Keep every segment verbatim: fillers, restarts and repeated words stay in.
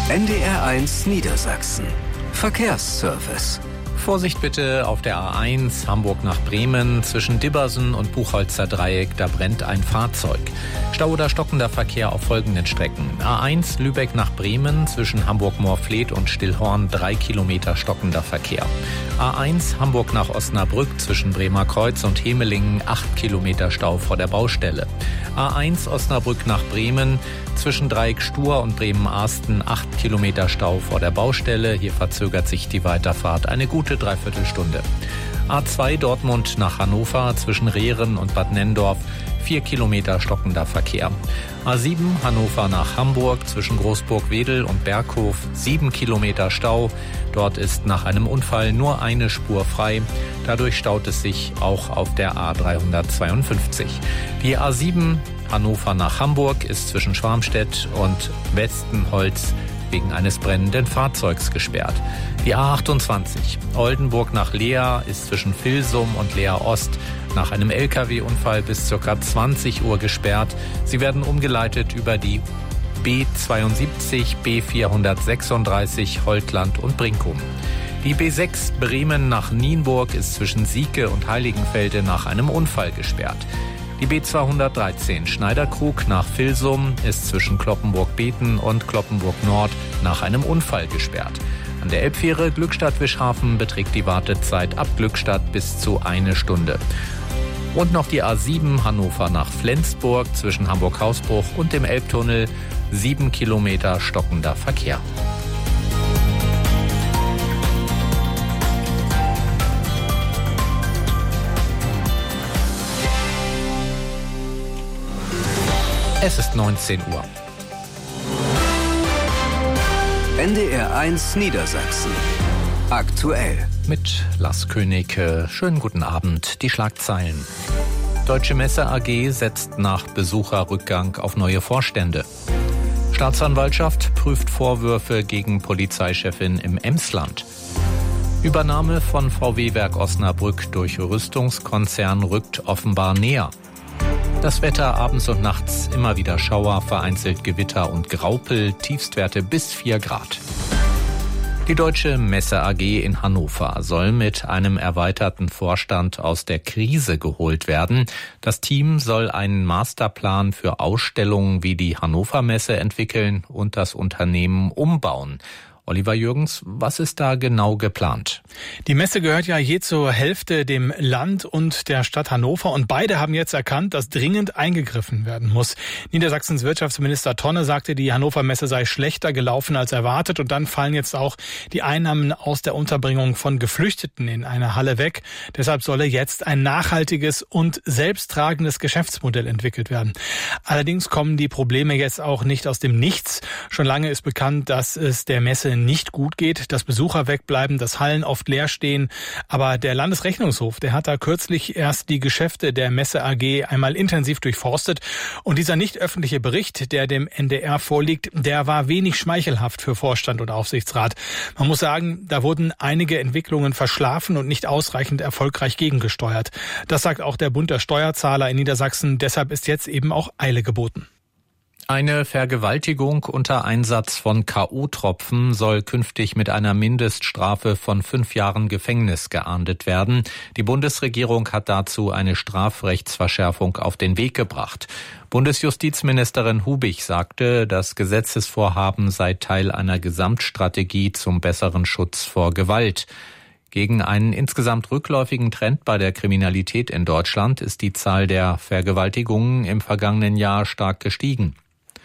N D R eins Niedersachsen. Verkehrsservice. Vorsicht bitte auf der A eins Hamburg nach Bremen zwischen Dibbersen und Buchholzer Dreieck, da brennt ein Fahrzeug. Stau oder stockender Verkehr auf folgenden Strecken. A eins Lübeck nach Bremen zwischen Hamburg-Moorfleet und Stillhorn, drei Kilometer stockender Verkehr. A eins Hamburg nach Osnabrück zwischen Bremer Kreuz und Hemelingen, acht Kilometer Stau vor der Baustelle. A eins Osnabrück nach Bremen zwischen Dreieck-Stur und Bremen-Arsten, acht Kilometer Stau vor der Baustelle. Hier verzögert sich die Weiterfahrt eine gute Dreiviertelstunde. A zwei Dortmund nach Hannover zwischen Rehren und Bad Nenndorf, vier Kilometer stockender Verkehr. A sieben Hannover nach Hamburg zwischen Großburg-Wedel und Berghof, sieben Kilometer Stau. Dort ist nach einem Unfall nur eine Spur frei. Dadurch staut es sich auch auf der A dreihundertzweiundfünfzig. Die A sieben Hannover nach Hamburg ist zwischen Schwarmstedt und Westenholz wegen eines brennenden Fahrzeugs gesperrt. Die A achtundzwanzig Oldenburg nach Leer ist zwischen Vilsum und Leer Ost nach einem L K W-Unfall bis ca. zwanzig Uhr gesperrt. Sie werden umgeleitet über die B zweiundsiebzig, B vierhundertsechsunddreißig, Holtland und Brinkum. Die B sechs Bremen nach Nienburg ist zwischen Sieke und Heiligenfelde nach einem Unfall gesperrt. Die B zweihundertdreizehn Schneiderkrug nach Vilsum ist zwischen Cloppenburg-Beten und Cloppenburg-Nord nach einem Unfall gesperrt. An der Elbfähre Glückstadt-Wischhafen beträgt die Wartezeit ab Glückstadt bis zu eine Stunde. Und noch die A sieben Hannover nach Flensburg zwischen Hamburg-Hausbruch und dem Elbtunnel, sieben Kilometer stockender Verkehr. Es ist neunzehn Uhr. N D R eins Niedersachsen. Aktuell. Mit Lars König. Schönen guten Abend. Die Schlagzeilen. Deutsche Messe A G setzt nach Besucherrückgang auf neue Vorstände. Staatsanwaltschaft prüft Vorwürfe gegen Polizeichefin im Emsland. Übernahme von V W-Werk Osnabrück durch Rüstungskonzern rückt offenbar näher. Das Wetter abends und nachts immer wieder Schauer, vereinzelt Gewitter und Graupel, Tiefstwerte bis vier Grad. Die Deutsche Messe A G in Hannover soll mit einem erweiterten Vorstand aus der Krise geholt werden. Das Team soll einen Masterplan für Ausstellungen wie die Hannover Messe entwickeln und das Unternehmen umbauen. Oliver Jürgens, was ist da genau geplant? Die Messe gehört ja je zur Hälfte dem Land und der Stadt Hannover und beide haben jetzt erkannt, dass dringend eingegriffen werden muss. Niedersachsens Wirtschaftsminister Tonne sagte, die Hannover Messe sei schlechter gelaufen als erwartet und dann fallen jetzt auch die Einnahmen aus der Unterbringung von Geflüchteten in einer Halle weg. Deshalb solle jetzt ein nachhaltiges und selbsttragendes Geschäftsmodell entwickelt werden. Allerdings kommen die Probleme jetzt auch nicht aus dem Nichts. Schon lange ist bekannt, dass es der Messe nicht gut geht, dass Besucher wegbleiben, dass Hallen oft leer stehen. Aber der Landesrechnungshof, der hat da kürzlich erst die Geschäfte der Messe A G einmal intensiv durchforstet. Und dieser nicht öffentliche Bericht, der dem N D R vorliegt, der war wenig schmeichelhaft für Vorstand und Aufsichtsrat. Man muss sagen, da wurden einige Entwicklungen verschlafen und nicht ausreichend erfolgreich gegengesteuert. Das sagt auch der Bund der Steuerzahler in Niedersachsen. Deshalb ist jetzt eben auch Eile geboten. Eine Vergewaltigung unter Einsatz von K O-Tropfen soll künftig mit einer Mindeststrafe von fünf Jahren Gefängnis geahndet werden. Die Bundesregierung hat dazu eine Strafrechtsverschärfung auf den Weg gebracht. Bundesjustizministerin Hubig sagte, das Gesetzesvorhaben sei Teil einer Gesamtstrategie zum besseren Schutz vor Gewalt. Gegen einen insgesamt rückläufigen Trend bei der Kriminalität in Deutschland ist die Zahl der Vergewaltigungen im vergangenen Jahr stark gestiegen.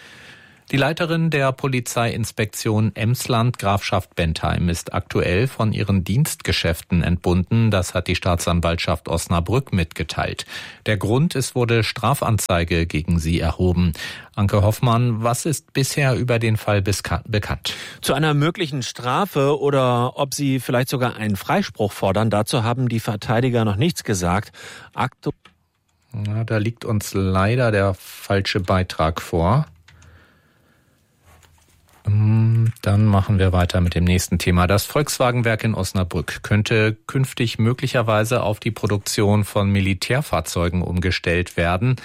Die Leiterin der Polizeiinspektion Emsland Grafschaft Bentheim ist aktuell von ihren Dienstgeschäften entbunden. Das hat die Staatsanwaltschaft Osnabrück mitgeteilt. Der Grund, es wurde Strafanzeige gegen sie erhoben. Anke Hoffmann, was ist bisher über den Fall bekannt? Zu einer möglichen Strafe oder ob sie vielleicht sogar einen Freispruch fordern, dazu haben die Verteidiger noch nichts gesagt. Aktu- ja, da liegt uns leider der falsche Beitrag vor. Dann machen wir weiter mit dem nächsten Thema. Das Volkswagenwerk in Osnabrück könnte künftig möglicherweise auf die Produktion von Militärfahrzeugen umgestellt werden.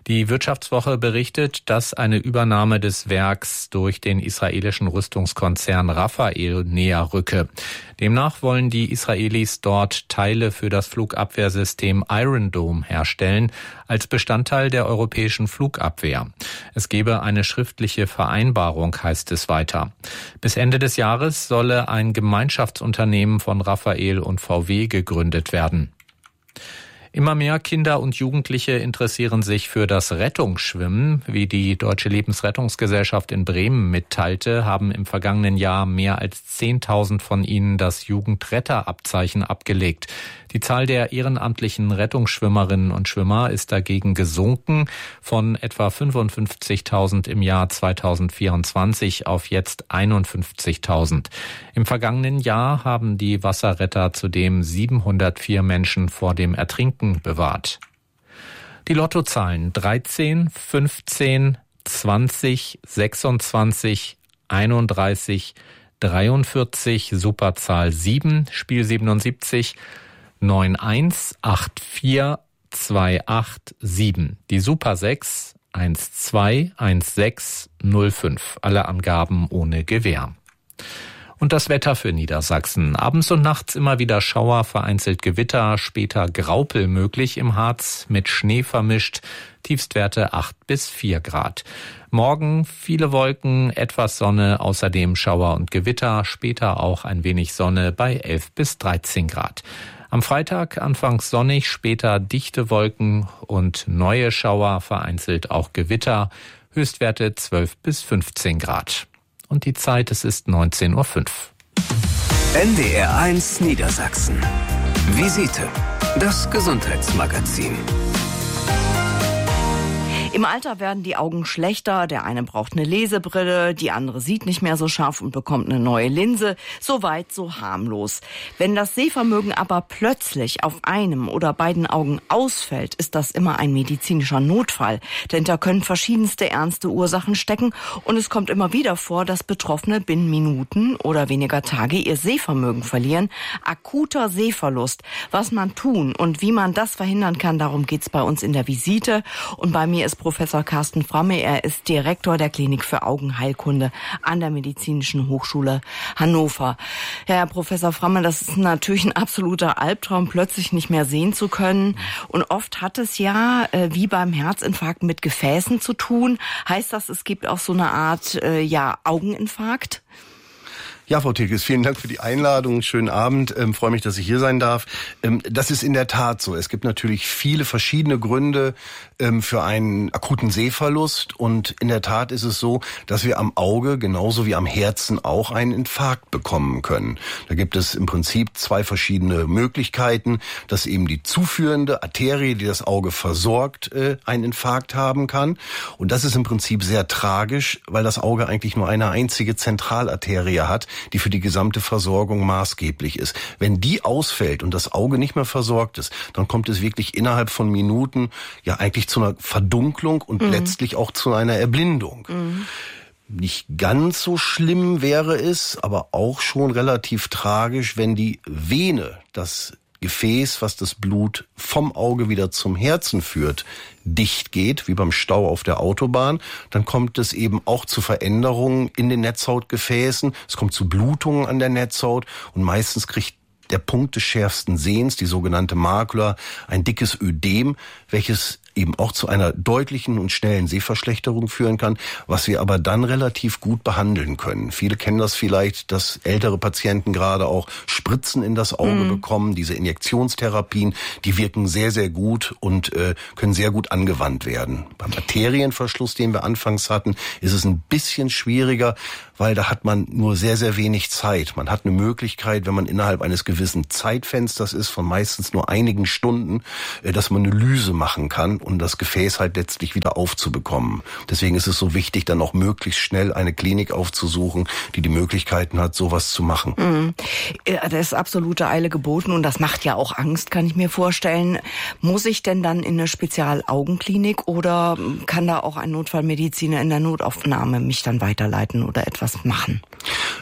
Die Wirtschaftswoche berichtet, dass eine Übernahme des Werks durch den israelischen Rüstungskonzern Rafael näher rücke. Demnach wollen die Israelis dort Teile für das Flugabwehrsystem Iron Dome herstellen, als Bestandteil der europäischen Flugabwehr. Es gebe eine schriftliche Vereinbarung, heißt es weiter. Bis Ende des Jahres solle ein Gemeinschaftsunternehmen von Rafael und V W gegründet werden. Immer mehr Kinder und Jugendliche interessieren sich für das Rettungsschwimmen. Wie die Deutsche Lebensrettungsgesellschaft in Bremen mitteilte, haben im vergangenen Jahr mehr als zehntausend von ihnen das Jugendretterabzeichen abgelegt. Die Zahl der ehrenamtlichen Rettungsschwimmerinnen und Schwimmer ist dagegen gesunken von etwa fünfundfünfzigtausend im Jahr zweitausendvierundzwanzig auf jetzt einundfünfzigtausend. Im vergangenen Jahr haben die Wasserretter zudem siebenhundertvier Menschen vor dem Ertrinken bewahrt. Die Lottozahlen dreizehn, fünfzehn, zwanzig, sechsundzwanzig, einunddreißig, dreiundvierzig, Superzahl sieben, Spiel siebenundsiebzig, neun eins acht vier zwei acht sieben. Die Super sechs eins zwei eins sechs null fünf. Alle Angaben ohne Gewähr. Und das Wetter für Niedersachsen. Abends und nachts immer wieder Schauer, vereinzelt Gewitter, später Graupel möglich im Harz, mit Schnee vermischt. Tiefstwerte acht bis vier Grad. Morgen viele Wolken, etwas Sonne, außerdem Schauer und Gewitter, später auch ein wenig Sonne bei elf bis dreizehn Grad. Am Freitag anfangs sonnig, später dichte Wolken und neue Schauer, vereinzelt auch Gewitter, Höchstwerte zwölf bis fünfzehn Grad. Und die Zeit, es ist neunzehn Uhr fünf. N D R eins Niedersachsen. Visite. Das Gesundheitsmagazin. Im Alter werden die Augen schlechter, der eine braucht eine Lesebrille, die andere sieht nicht mehr so scharf und bekommt eine neue Linse. So weit, so harmlos. Wenn das Sehvermögen aber plötzlich auf einem oder beiden Augen ausfällt, ist das immer ein medizinischer Notfall. Denn da können verschiedenste ernste Ursachen stecken und es kommt immer wieder vor, dass Betroffene binnen Minuten oder weniger Tage ihr Sehvermögen verlieren. Akuter Sehverlust. Was man tun und wie man das verhindern kann, darum geht's bei uns in der Visite. Und bei mir ist Professor Carsten Framme. Er ist Direktor der Klinik für Augenheilkunde an der Medizinischen Hochschule Hannover. Herr Professor Framme, das ist natürlich ein absoluter Albtraum, plötzlich nicht mehr sehen zu können. Und oft hat es ja, äh, wie beim Herzinfarkt, mit Gefäßen zu tun. Heißt das, es gibt auch so eine Art äh, ja, Augeninfarkt? Ja, Frau Tilkes, vielen Dank für die Einladung. Schönen Abend. Ähm, freue mich, dass ich hier sein darf. Ähm, das ist in der Tat so. Es gibt natürlich viele verschiedene Gründe ähm, für einen akuten Sehverlust. Und in der Tat ist es so, dass wir am Auge genauso wie am Herzen auch einen Infarkt bekommen können. Da gibt es im Prinzip zwei verschiedene Möglichkeiten, dass eben die zuführende Arterie, die das Auge versorgt, äh, einen Infarkt haben kann. Und das ist im Prinzip sehr tragisch, weil das Auge eigentlich nur eine einzige Zentralarterie hat, die für die gesamte Versorgung maßgeblich ist. Wenn die ausfällt und das Auge nicht mehr versorgt ist, dann kommt es wirklich innerhalb von Minuten ja eigentlich zu einer Verdunklung und mhm. letztlich auch zu einer Erblindung. Mhm. Nicht ganz so schlimm wäre es, aber auch schon relativ tragisch, wenn die Vene, das Gefäß, was das Blut vom Auge wieder zum Herzen führt, dicht geht, wie beim Stau auf der Autobahn, dann kommt es eben auch zu Veränderungen in den Netzhautgefäßen. Es kommt zu Blutungen an der Netzhaut und meistens kriegt der Punkt des schärfsten Sehens, die sogenannte Makula, ein dickes Ödem, welches eben auch zu einer deutlichen und schnellen Sehverschlechterung führen kann, was wir aber dann relativ gut behandeln können. Viele kennen das vielleicht, dass ältere Patienten gerade auch Spritzen in das Auge mhm. bekommen. Diese Injektionstherapien, die wirken sehr, sehr gut und äh, können sehr gut angewandt werden. Beim Arterienverschluss, den wir anfangs hatten, ist es ein bisschen schwieriger, weil da hat man nur sehr, sehr wenig Zeit. Man hat eine Möglichkeit, wenn man innerhalb eines gewissen Zeitfensters ist, von meistens nur einigen Stunden, äh, dass man eine Lyse machen kann, um das Gefäß halt letztlich wieder aufzubekommen. Deswegen ist es so wichtig, dann auch möglichst schnell eine Klinik aufzusuchen, die die Möglichkeiten hat, sowas zu machen. Mhm. Da ist absolute Eile geboten und das macht ja auch Angst, kann ich mir vorstellen. Muss ich denn dann in eine Spezialaugenklinik oder kann da auch ein Notfallmediziner in der Notaufnahme mich dann weiterleiten oder etwas machen?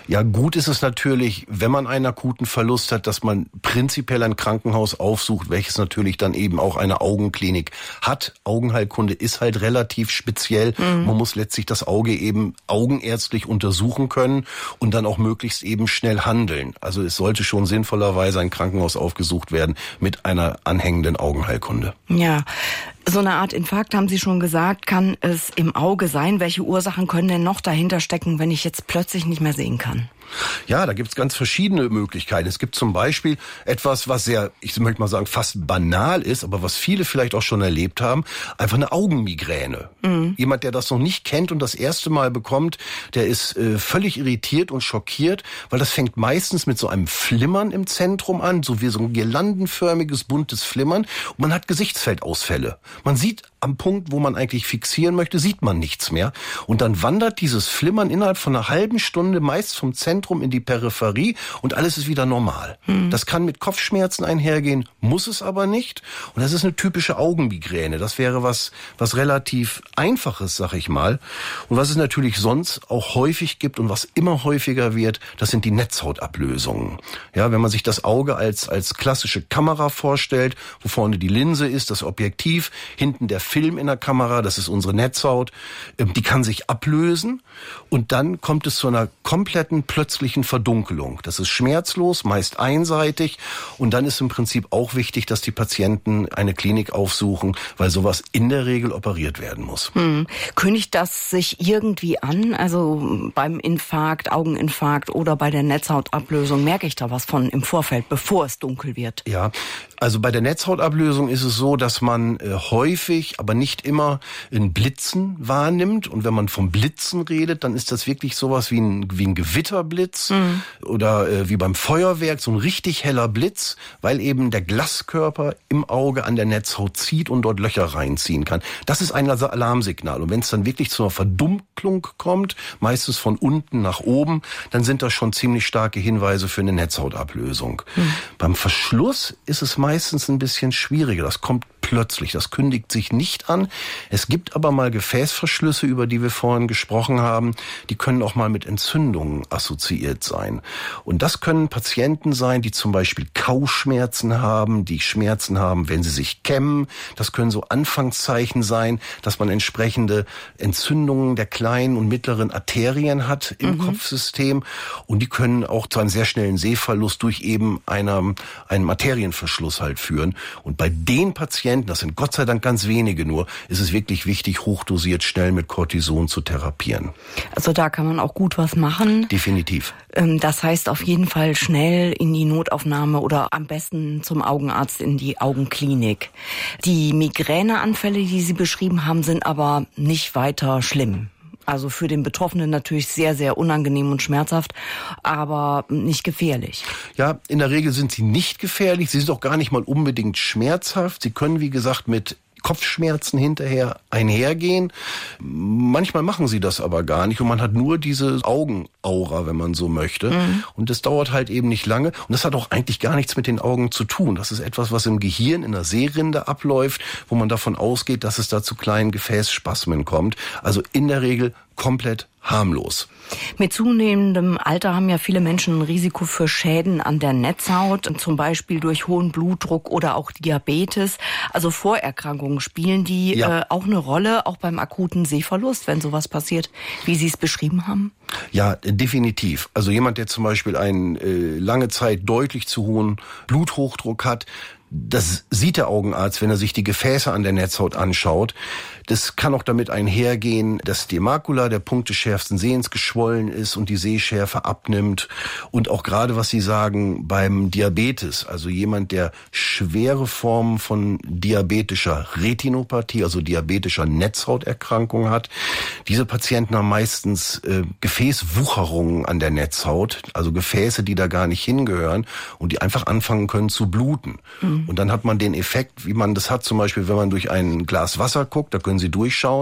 Ja, gut ist es natürlich, wenn man einen akuten Verlust hat, dass man prinzipiell ein Krankenhaus aufsucht, welches natürlich dann eben auch eine Augenklinik hat. Augenheilkunde ist halt relativ speziell. Mhm. Man muss letztlich das Auge eben augenärztlich untersuchen können und dann auch möglichst eben schnell handeln. Also es sollte schon sinnvollerweise ein Krankenhaus aufgesucht werden mit einer anhängenden Augenheilkunde. Ja. So eine Art Infarkt, haben Sie schon gesagt, kann es im Auge sein. Welche Ursachen können denn noch dahinter stecken, wenn ich jetzt plötzlich nicht mehr sehen kann? Ja, da gibt's ganz verschiedene Möglichkeiten. Es gibt zum Beispiel etwas, was sehr, ich möchte mal sagen, fast banal ist, aber was viele vielleicht auch schon erlebt haben, einfach eine Augenmigräne. Mhm. Jemand, der das noch nicht kennt und das erste Mal bekommt, der ist äh, völlig irritiert und schockiert, weil das fängt meistens mit so einem Flimmern im Zentrum an, so wie so ein girlandenförmiges, buntes Flimmern, und man hat Gesichtsfeldausfälle. Man sieht am Punkt, wo man eigentlich fixieren möchte, sieht man nichts mehr. Und dann wandert dieses Flimmern innerhalb von einer halben Stunde meist vom Zentrum in die Peripherie und alles ist wieder normal. Hm. Das kann mit Kopfschmerzen einhergehen, muss es aber nicht. Und das ist eine typische Augenmigräne. Das wäre was, was relativ Einfaches, sag ich mal. Und was es natürlich sonst auch häufig gibt und was immer häufiger wird, das sind die Netzhautablösungen. Ja, wenn man sich das Auge als, als klassische Kamera vorstellt, wo vorne die Linse ist, das Objektiv, hinten der Film in der Kamera, das ist unsere Netzhaut, die kann sich ablösen und dann kommt es zu einer kompletten plötzlichen Verdunkelung. Das ist schmerzlos, meist einseitig und dann ist im Prinzip auch wichtig, dass die Patienten eine Klinik aufsuchen, weil sowas in der Regel operiert werden muss. Hm. Kündigt das sich irgendwie an? Also beim Infarkt, Augeninfarkt oder bei der Netzhautablösung, merke ich da was von im Vorfeld, bevor es dunkel wird? Ja, also bei der Netzhautablösung ist es so, dass man äh, häufig, aber nicht immer, ein Blitzen wahrnimmt. Und wenn man vom Blitzen redet, dann ist das wirklich sowas wie ein, wie ein Gewitterblitz mhm. oder äh, wie beim Feuerwerk, so ein richtig heller Blitz, weil eben der Glaskörper im Auge an der Netzhaut zieht und dort Löcher reinziehen kann. Das ist ein Alarmsignal. Und wenn es dann wirklich zu einer Verdunklung kommt, meistens von unten nach oben, dann sind das schon ziemlich starke Hinweise für eine Netzhautablösung. Mhm. Beim Verschluss ist es meistens ein bisschen schwieriger. Das kommt plötzlich. Das kündigt sich nicht an. Es gibt aber mal Gefäßverschlüsse, über die wir vorhin gesprochen haben. Die können auch mal mit Entzündungen assoziiert sein. Und das können Patienten sein, die zum Beispiel Kauschmerzen haben, die Schmerzen haben, wenn sie sich kämmen. Das können so Anfangszeichen sein, dass man entsprechende Entzündungen der kleinen und mittleren Arterien hat im mhm. Kopfsystem. Und die können auch zu einem sehr schnellen Sehverlust durch eben einer, einen Arterienverschluss halt führen. Und bei den Patienten, das sind Gott sei Dank ganz wenige nur, ist es wirklich wichtig, hochdosiert schnell mit Cortison zu therapieren. Also da kann man auch gut was machen. Definitiv. Das heißt auf jeden Fall schnell in die Notaufnahme oder am besten zum Augenarzt in die Augenklinik. Die Migräneanfälle, die Sie beschrieben haben, sind aber nicht weiter schlimm. Also für den Betroffenen natürlich sehr, sehr unangenehm und schmerzhaft, aber nicht gefährlich. Ja, in der Regel sind sie nicht gefährlich. Sie sind auch gar nicht mal unbedingt schmerzhaft. Sie können, wie gesagt, mit Kopfschmerzen hinterher einhergehen. Manchmal machen sie das aber gar nicht und man hat nur diese Augenaura, wenn man so möchte. Mhm. Und das dauert halt eben nicht lange und das hat auch eigentlich gar nichts mit den Augen zu tun. Das ist etwas, was im Gehirn, in der Sehrinde abläuft, wo man davon ausgeht, dass es da zu kleinen Gefäßspasmen kommt. Also in der Regel komplett harmlos. Mit zunehmendem Alter haben ja viele Menschen ein Risiko für Schäden an der Netzhaut, zum Beispiel durch hohen Blutdruck oder auch Diabetes. Also Vorerkrankungen, spielen die ja. äh, auch eine Rolle, auch beim akuten Sehverlust, wenn sowas passiert, wie Sie es beschrieben haben? Ja, definitiv. Also jemand, der zum Beispiel einen äh, lange Zeit deutlich zu hohen Bluthochdruck hat, das sieht der Augenarzt, wenn er sich die Gefäße an der Netzhaut anschaut. Das kann auch damit einhergehen, dass die Makula, der Punkt des schärfsten Sehens, geschwollen ist und die Sehschärfe abnimmt. Und auch gerade, was Sie sagen, beim Diabetes, also jemand, der schwere Formen von diabetischer Retinopathie, also diabetischer Netzhauterkrankung hat. Diese Patienten haben meistens äh, Gefäßwucherungen an der Netzhaut, also Gefäße, die da gar nicht hingehören und die einfach anfangen können zu bluten. Mhm. Und dann hat man den Effekt, wie man das hat, zum Beispiel, wenn man durch ein Glas Wasser guckt, da können Sie durchschauen.